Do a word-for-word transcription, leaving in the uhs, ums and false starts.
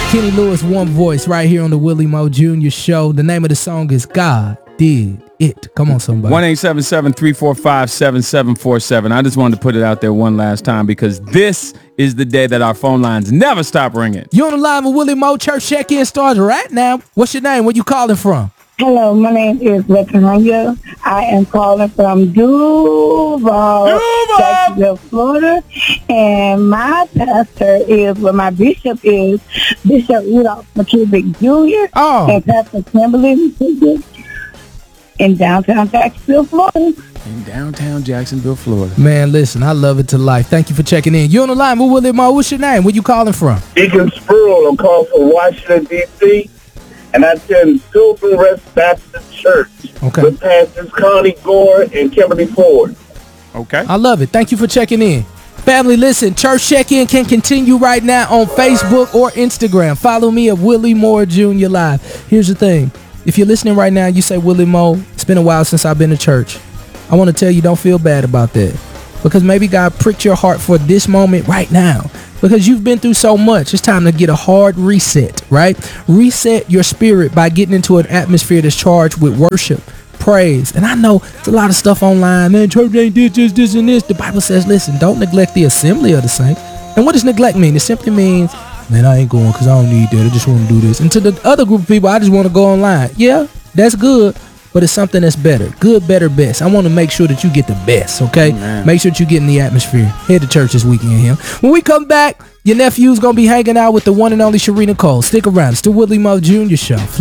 Kenny Lewis, One Voice, right here on the Willie Moe Junior Show. The name of the song is God Did It. Come on, somebody. one eight seven seven, three four five, seven seven four seven. I just wanted to put it out there one last time because this is the day that our phone lines never stop ringing. You on the line with Willie Moe. Church check-in starts right now. What's your name? Where you calling from? Hello, my name is Latanya. I am calling from Duval, Duval! Jacksonville, Florida. And my pastor is, well, my bishop is Bishop Rudolph McKivick Junior Oh. And Pastor Kimberly McKivick in downtown Jacksonville, Florida. In downtown Jacksonville, Florida. Man, listen, I love it to life. Thank you for checking in. You on the line with Willie Moe. What's your name? Where you calling from? Deacon Spruill. I'm calling from Washington, D C, and I attend Silver Rest Baptist Church Okay. with Pastors Connie Gore and Kimberly Ford. Okay. I love it. Thank you for checking in. Family, listen, church check-in can continue right now on Facebook or Instagram. Follow me at Willie Moe Junior Live. Here's the thing. If you're listening right now, you say, Willie Moe, it's been a while since I've been to church. I want to tell you, don't feel bad about that. Because maybe God pricked your heart for this moment right now. Because you've been through so much. It's time to get a hard reset, right? Reset your spirit by getting into an atmosphere that's charged with worship, praise. And I know there's a lot of stuff online. Man, church ain't this, this, this, and this. The Bible says, listen, don't neglect the assembly of the saints. And what does neglect mean? It simply means, man, I ain't going because I don't need that. I just want to do this. And to the other group of people, I just want to go online. Yeah, that's good. But it's something that's better. Good, better, best. I want to make sure that you get the best, okay? Amen. Make sure that you get in the atmosphere. Head to church this weekend here. When we come back, your nephew's going to be hanging out with the one and only Sharina Cole. Stick around. It's the Willie Moe Junior Show.